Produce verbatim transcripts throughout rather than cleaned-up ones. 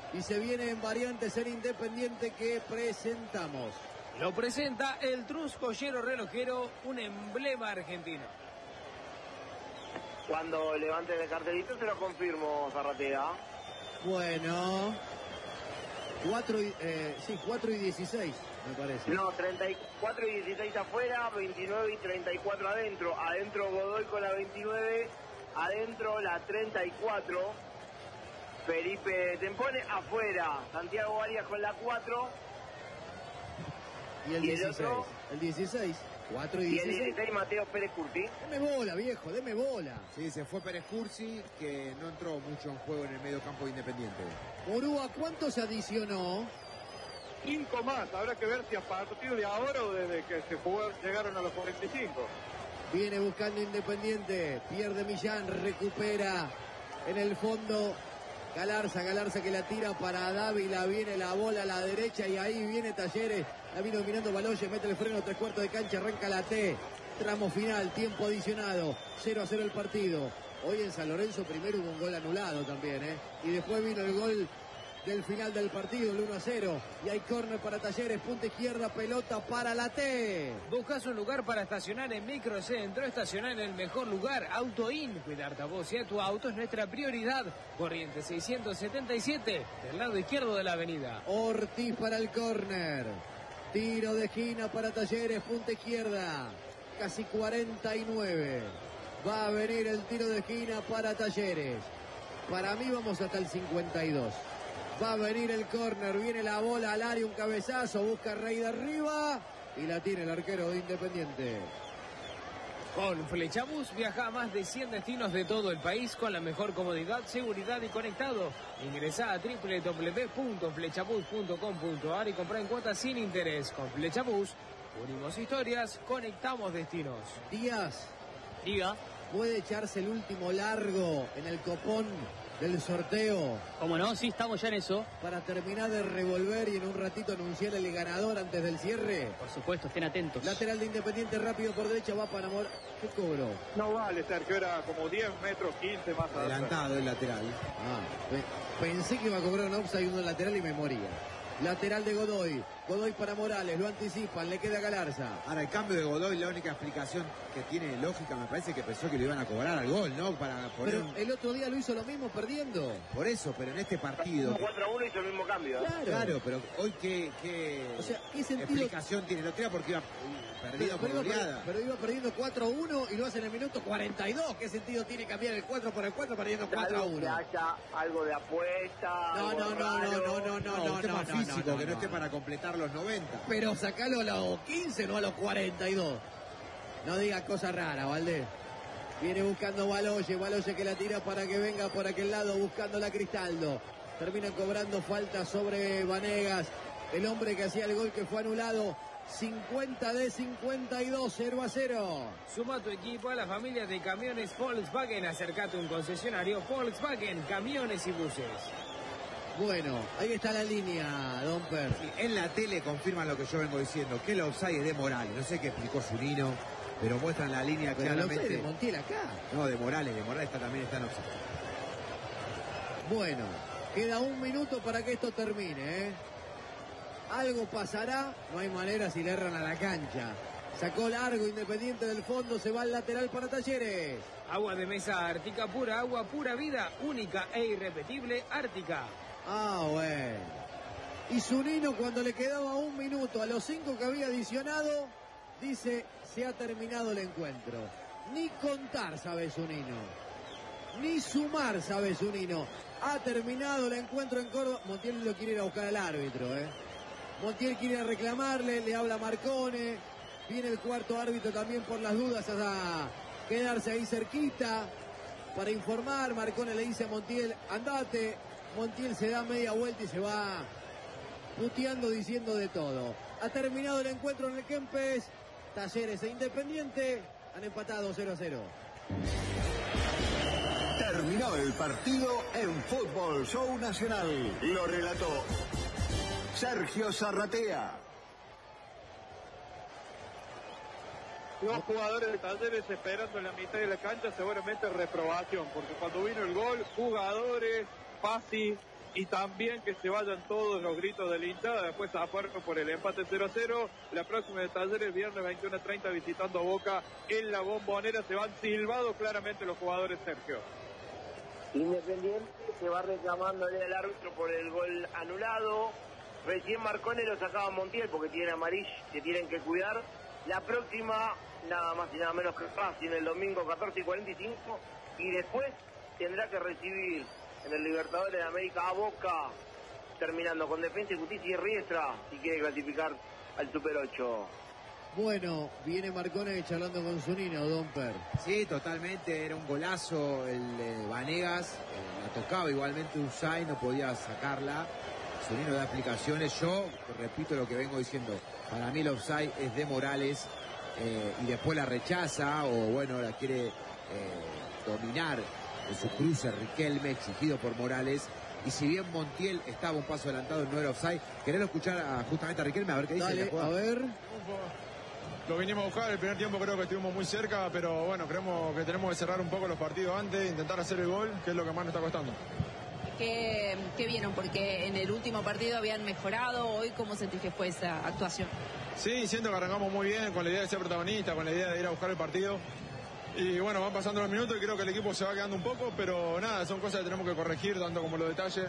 y se viene en variantes en Independiente que presentamos. Lo presenta el Truscollero Relojero, un emblema argentino. Cuando levanten el cartelito se lo confirmo, Zarratea. Bueno, cuatro y, eh, sí, cuatro y dieciséis, me parece. No, treinta y cuatro y dieciséis afuera, veintinueve y treinta y cuatro adentro. Adentro Godoy con la veintinueve, adentro la treinta y cuatro. Felipe Tempone, afuera Santiago Arias con la cuatro. Y el ¿Y el dieciséis, otro? el dieciséis, cuatro y Y el dieciséis. dieciséis Mateo Pérez Curti. Deme bola, viejo, deme bola. Sí, se fue Pérez Cursi, que no entró mucho en juego en el medio campo de Independiente. Morúa, ¿cuánto se adicionó? Cinco más, habrá que ver si a partir de ahora o desde que se jugó, llegaron a los cuarenta y cinco. Viene buscando Independiente, pierde Millán, recupera en el fondo Galarza, Galarza que la tira para Dávila, viene la bola a la derecha y ahí viene Talleres, la vino dominando Baloyes, mete el freno, tres cuartos de cancha, arranca la T, tramo final, tiempo adicionado, cero a cero el partido. Hoy en San Lorenzo primero hubo un gol anulado también, ¿eh? Y después vino el gol del final del partido, el uno a cero, y hay córner para Talleres, punta izquierda, pelota para la T. Buscas un lugar para estacionar en Microcentro, estacionar en el mejor lugar, Autoin. Cuidarte a vos y a tu auto es nuestra prioridad. Corriente seiscientos setenta y siete, del lado izquierdo de la avenida. Ortiz para el córner, tiro de esquina para Talleres, punta izquierda, casi cuarenta y nueve. Va a venir el tiro de esquina para Talleres. Para mí vamos hasta el cincuenta y dos. Va a venir el córner, viene la bola al área, un cabezazo, busca Rey de arriba y la tiene el arquero de Independiente. Con Flechabús viaja a más de cien destinos de todo el país con la mejor comodidad, seguridad y conectado. Ingresá a doble u doble u doble u punto flechabús punto com punto a r y comprá en cuotas sin interés. Con Flechabús unimos historias, conectamos destinos. Díaz, Diga. puede echarse el último largo en el copón del sorteo Como no, sí, estamos ya en eso. para terminar de revolver y en un ratito anunciar el ganador antes del cierre. Por supuesto, estén atentos. Lateral de Independiente rápido por derecha, va para Mor... ¿Qué cobró? No vale, Sergio, era como diez metros, quince más adelante. Adelantado el lateral. Ah, pe- pensé que iba a cobrar un offside uno lateral y me moría. Lateral de Godoy, Godoy para Morales, lo anticipan, le queda a Galarza. Ahora, el cambio de Godoy, la única explicación que tiene lógica, me parece que pensó que lo iban a cobrar al gol, ¿no? Para poner Pero un- el otro día lo hizo lo mismo perdiendo. Por eso, pero en este partido... cuatro a uno hizo el mismo cambio. ¿eh? Claro. Claro, pero hoy qué, qué O sea, ¿qué sentido- explicación tiene? Lo tira porque iba perdido por pero, iba, goleada. pero iba perdiendo cuatro a uno y lo hace en el minuto cuarenta y dos. ¿Qué sentido tiene cambiar el cuatro por el cuatro perdiendo cuatro a Algo que uno? haya algo de apuesta. No, algo no, no, raro. no, no, no, no, No, no, un tema no, físico, no, no, que no no. esté para completar los noventa. Pero sacalo a los quince, no a los cuarenta y dos. No digas cosas raras, Valdés. Viene buscando Baloye, Baloye que la tira para que venga por aquel lado buscando la Cristaldo. Terminan cobrando falta sobre Vanegas, el hombre que hacía el gol que fue anulado. cincuenta de cincuenta y dos, cero a cero. Suma tu equipo a la familia de camiones Volkswagen. Acercate a un concesionario Volkswagen, camiones y buses. Bueno, ahí está la línea, Don Per. En la tele confirman lo que yo vengo diciendo, que el offside es de Morales. No sé qué explicó Zunino, pero muestran la línea Pero el offside claramente. de Montiel acá. No, de Morales, de Morales está, también está en offside. Bueno, queda un minuto para que esto termine, ¿eh? Algo pasará, no hay manera si le erran a la cancha. Sacó largo Independiente del fondo, se va al lateral para Talleres. Agua de mesa Ártica pura, agua pura vida, única e irrepetible Ártica. Ah, bueno. Y Zunino cuando le quedaba un minuto a los cinco que había adicionado, dice, se ha terminado el encuentro. Ni contar sabe Zunino, ni sumar sabe Zunino. Ha terminado el encuentro en Córdoba. Montiel lo quiere ir a buscar al árbitro, ¿eh? Montiel quiere ir a reclamarle, le habla Marcone. Viene el cuarto árbitro también por las dudas a quedarse ahí cerquita para informar. Marcone le dice a Montiel, andate. Montiel se da media vuelta y se va puteando, diciendo de todo. Ha terminado el encuentro en el Kempes. Talleres e Independiente han empatado cero a cero. Terminó el partido en Fútbol Show Nacional. Lo relató Sergio Zarratea. Los jugadores de Talleres esperando en la mitad de la cancha seguramente reprobación, porque cuando vino el gol, jugadores, Pasi, y también que se vayan todos los gritos de la hinchada después a Puerto por el empate cero a cero. La próxima de Talleres, viernes veintiuno a treinta, visitando a Boca en la Bombonera. Se van silbados claramente los jugadores, Sergio. Independiente se va reclamándole al árbitro por el gol anulado. Recién Marcone lo sacaba Montiel porque tiene amarilla, que tienen que cuidar. La próxima, nada más y nada menos que Racing, el domingo catorce y cuarenta y cinco. Y después tendrá que recibir en el Libertadores de América a Boca, terminando con Defensa y Justicia y Riestra, si quiere clasificar al Super ocho. Bueno, viene Marcone charlando con Zunino, Domper. Sí, totalmente, era un golazo el de Vanegas, eh, la tocaba igualmente Usay, no podía sacarla. Zunino da explicaciones, yo repito lo que vengo diciendo, para mí el offside es de Morales, eh, y después la rechaza, o bueno, la quiere eh, dominar en su cruce Riquelme, exigido por Morales. Y si bien Montiel estaba un paso adelantado, no era offside. ¿Querés escuchar a, justamente a Riquelme? A ver qué dice. Dale, a ver. Lo vinimos a buscar, el primer tiempo creo que estuvimos muy cerca, pero bueno, creemos que tenemos que cerrar un poco los partidos antes, intentar hacer el gol, que es lo que más nos está costando. ¿Qué, qué vieron? Porque en el último partido habían mejorado, hoy ¿cómo sentís que fue esa actuación? Sí, siento que arrancamos muy bien, con la idea de ser protagonista, con la idea de ir a buscar el partido. Y bueno, van pasando los minutos y creo que el equipo se va quedando un poco, pero nada, son cosas que tenemos que corregir, tanto como los detalles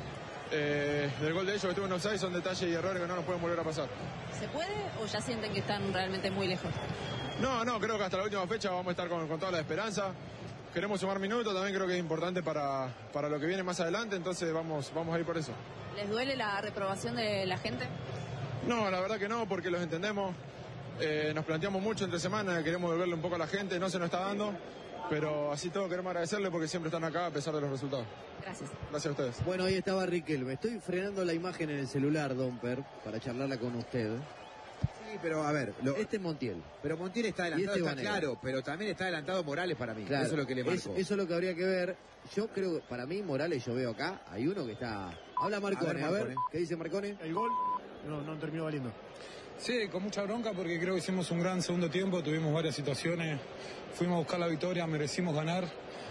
eh, del gol de ellos que estuvo en offside, son detalles y errores que no nos pueden volver a pasar. ¿Se puede o ya sienten que están realmente muy lejos? No, no, creo que hasta la última fecha vamos a estar con, con toda la esperanza. Queremos sumar minutos, también creo que es importante para, para lo que viene más adelante, entonces vamos, vamos a ir por eso. ¿Les duele la reprobación de la gente? No, la verdad que no, porque los entendemos. Eh, nos planteamos mucho entre semanas, queremos devolverle un poco a la gente, no se nos está dando, pero así todo queremos agradecerle porque siempre están acá a pesar de los resultados. Gracias. Gracias a ustedes. Bueno, ahí estaba Riquelme. Estoy frenando la imagen en el celular, Domper, para charlarla con usted. Sí, pero a ver. Lo... Este es Montiel. Pero Montiel está adelantado, este está claro, pero también está adelantado Morales para mí. Claro, eso es lo que le marco. Es, eso es lo que habría que ver. Yo creo que para mí, Morales, yo veo acá, hay uno que está... Habla Marcone, a ver, a ver ¿qué dice Marcone? El gol no, no terminó valiendo. Sí, con mucha bronca porque creo que hicimos un gran segundo tiempo, tuvimos varias situaciones, fuimos a buscar la victoria, merecimos ganar.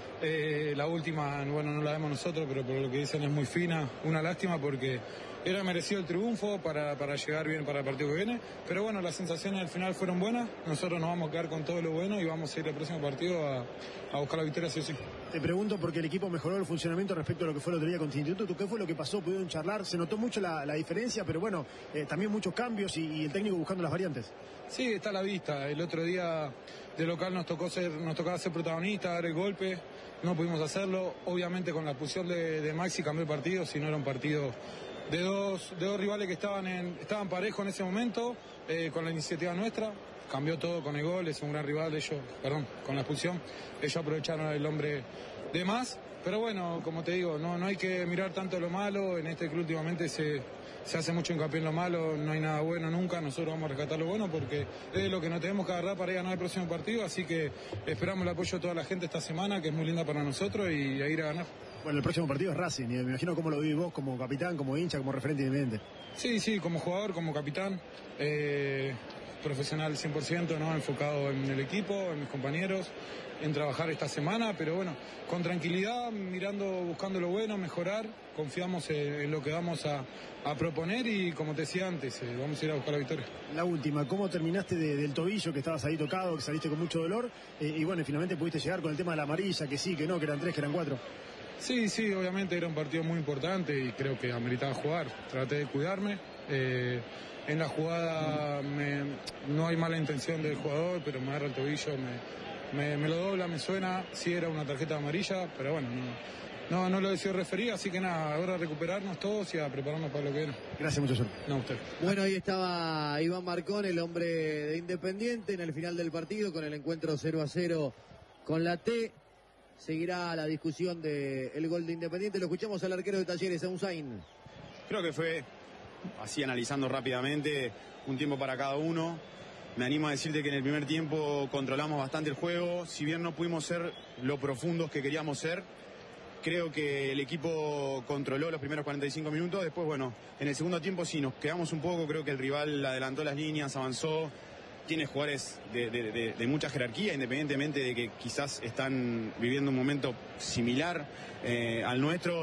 Eh, la última, bueno, no la vemos nosotros, pero por lo que dicen es muy fina. Una lástima porque era merecido el triunfo para, para llegar bien para el partido que viene. Pero bueno, las sensaciones al final fueron buenas. Nosotros nos vamos a quedar con todo lo bueno y vamos a ir al próximo partido a, a buscar la victoria sí o sí. Te pregunto porque el equipo mejoró el funcionamiento respecto a lo que fue la lotería contra Instituto. ¿Qué fue lo que pasó? ¿Pudieron charlar? Se notó mucho la, la diferencia, pero bueno, eh, también muchos cambios y, y el técnico buscando las variantes. Sí, está a la vista. El otro día de local nos tocó ser, nos tocaba ser protagonista, dar el golpe. No pudimos hacerlo. Obviamente con la expulsión de, de Maxi cambió el partido, si no era un partido de dos, de dos rivales que estaban en, estaban parejos en ese momento, eh, con la iniciativa nuestra. Cambió todo con el gol, es un gran rival. Ellos, perdón, con la expulsión, ellos aprovecharon el hombre de más. Pero bueno, como te digo, no, no hay que mirar tanto lo malo. En este club últimamente se, se hace mucho hincapié en lo malo, no hay nada bueno nunca. Nosotros vamos a rescatar lo bueno porque es lo que nos tenemos que agarrar para ir a ganar el próximo partido. Así que esperamos el apoyo de toda la gente esta semana, que es muy linda para nosotros, y a ir a ganar. Bueno, el próximo partido es Racing, y me imagino cómo lo vivís vos como capitán, como hincha, como referente independiente. Sí, sí, como jugador, como capitán, eh, profesional cien por ciento, ¿no? Enfocado en el equipo, en mis compañeros, en trabajar esta semana, pero bueno, con tranquilidad, mirando, buscando lo bueno, mejorar, confiamos en, en lo que vamos a, a proponer y como te decía antes, eh, vamos a ir a buscar la victoria. La última, ¿cómo terminaste de, del tobillo, que estabas ahí tocado, que saliste con mucho dolor? Eh, y bueno, finalmente pudiste llegar con el tema de la amarilla, que sí, que no, que eran tres, que eran cuatro. Sí, sí, obviamente era un partido muy importante y creo que ameritaba jugar. Traté de cuidarme. Eh, en la jugada me, no hay mala intención del jugador, pero me agarra el tobillo, me, me, me lo dobla, me suena. Sí era una tarjeta amarilla, pero bueno, no, no, no lo decido referir, así que nada, ahora a recuperarnos todos y a prepararnos para lo que viene. Gracias, mucho suerte. No, usted. Bueno, ahí estaba Iván Marcón, el hombre de Independiente, en el final del partido, con el encuentro cero a cero con la T. Seguirá la discusión del gol de Independiente. Lo escuchamos al arquero de Talleres, a Unzain. Creo que fue, así analizando rápidamente, un tiempo para cada uno. Me animo a decirte que en el primer tiempo controlamos bastante el juego. Si bien no pudimos ser lo profundos que queríamos ser, creo que el equipo controló los primeros cuarenta y cinco minutos. Después, bueno, en el segundo tiempo sí nos quedamos un poco. Creo que el rival adelantó las líneas, avanzó. Tiene jugadores de, de, de, de mucha jerarquía, independientemente de que quizás están viviendo un momento similar eh, al nuestro.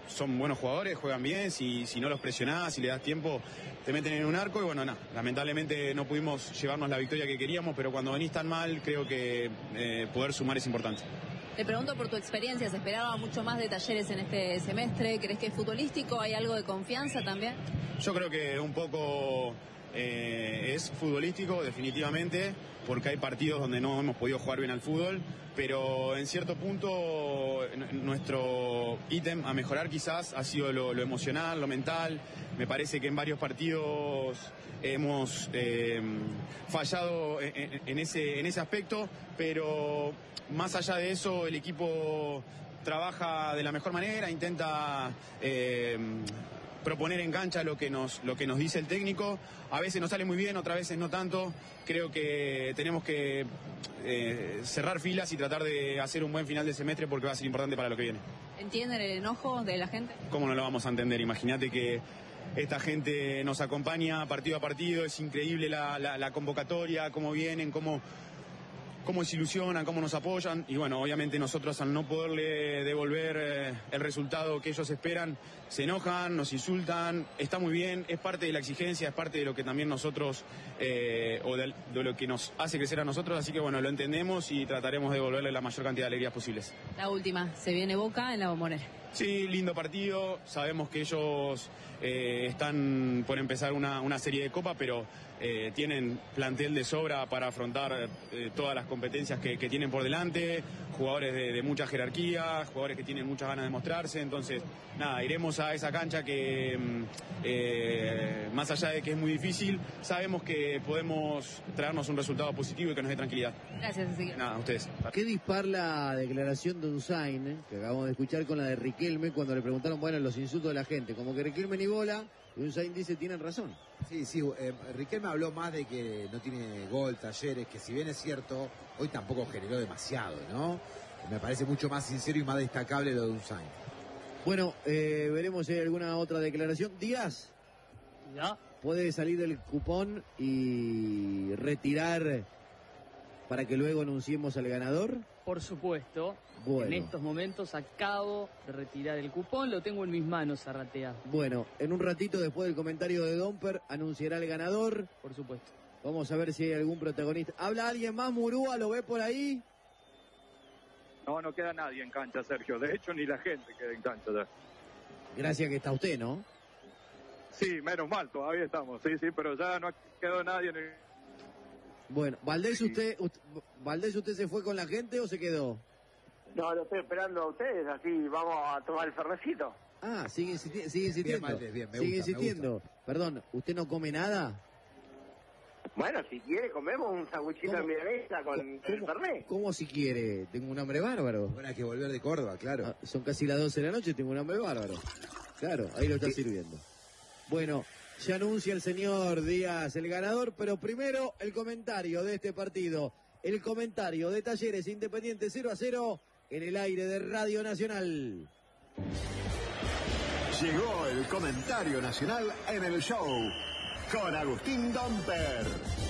son buenos jugadores, juegan bien, si, si no los presionás, si le das tiempo, te meten en un arco y bueno, nada, lamentablemente no pudimos llevarnos la victoria que queríamos, pero cuando venís tan mal, creo que eh, poder sumar es importante. Te pregunto por tu experiencia, ¿se esperaba mucho más de Talleres en este semestre? ¿Crees que es futbolístico? ¿Hay algo de confianza también? Yo creo que un poco eh, es futbolístico, definitivamente, porque hay partidos donde no hemos podido jugar bien al fútbol, pero en cierto punto nuestro ítem a mejorar quizás ha sido lo, lo emocional, lo mental. Me parece que en varios partidos hemos eh, fallado en, en, ese, en ese aspecto, pero más allá de eso el equipo trabaja de la mejor manera, intenta eh, proponer en cancha lo que nos lo que nos dice el técnico. A veces nos sale muy bien, otras veces no tanto. Creo que tenemos que eh, cerrar filas y tratar de hacer un buen final de semestre porque va a ser importante para lo que viene. ¿Entienden el enojo de la gente? ¿Cómo no lo vamos a entender? Imagínate que esta gente nos acompaña partido a partido, es increíble la, la, la convocatoria, cómo vienen, cómo... cómo se ilusionan, cómo nos apoyan y bueno, obviamente nosotros al no poderle devolver eh, el resultado que ellos esperan, se enojan, nos insultan, está muy bien, es parte de la exigencia, es parte de lo que también nosotros, eh, o de, de lo que nos hace crecer a nosotros, así que bueno, lo entendemos y trataremos de devolverle la mayor cantidad de alegrías posibles. La última, se viene Boca en la Bombonera. Sí, lindo partido, sabemos que ellos eh, están por empezar una, una serie de copa, pero eh, tienen plantel de sobra para afrontar eh, todas las competencias que, que tienen por delante, jugadores de, de mucha jerarquía, jugadores que tienen muchas ganas de mostrarse, entonces nada, iremos a esa cancha que eh, más allá de que es muy difícil, sabemos que podemos traernos un resultado positivo y que nos dé tranquilidad. Gracias, Ezequiel. Nada, a ustedes. Qué dispar la declaración de Unzain, eh, que acabamos de escuchar con la de Riquelme, cuando le preguntaron, bueno, los insultos de la gente, como que Riquelme ni bola, y Unzain dice, tienen razón. Sí, sí, eh, Riquelme habló más de que no tiene gol, Talleres, que si bien es cierto, hoy tampoco generó demasiado, ¿no? Me parece mucho más sincero y más destacable lo de Unzain. Bueno, eh, veremos si hay alguna otra declaración. Díaz, ¿ya? ¿Puede salir del cupón y retirar para que luego anunciemos al ganador? Por supuesto. Bueno. En estos momentos acabo de retirar el cupón, lo tengo en mis manos, Arratea. Bueno, en un ratito después del comentario de Domper anunciará el ganador. Por supuesto. Vamos a ver si hay algún protagonista. ¿Habla alguien más, Murúa? ¿Lo ve por ahí? No, no queda nadie en cancha, Sergio. De hecho, ni la gente queda en cancha ya. Gracias que está usted, ¿no? Sí, menos mal, todavía estamos. Sí, sí, pero ya no quedó nadie en el... Bueno, ¿Valdés usted, usted, ¿Valdés usted se fue con la gente o se quedó? No, lo estoy esperando a ustedes, así vamos a tomar el ferrecito. Ah, sigue, insisti sigue insistiendo. Bien, Valdés, bien, me sigue gusta, insistiendo. Perdón, ¿usted no come nada? Bueno, si quiere comemos un sanguchito de milanesa con el fernet. ¿Cómo si quiere? Tengo un hambre bárbaro. Bueno, hay que volver de Córdoba, claro. Ah, son casi las doce de la noche, tengo un hambre bárbaro. Claro, ahí lo está sí. sirviendo. Bueno, ya anuncia el señor Díaz el ganador, pero primero el comentario de este partido. El comentario de Talleres Independiente cero a cero en el aire de Radio Nacional. Llegó el comentario nacional en el show con Agustín Domper.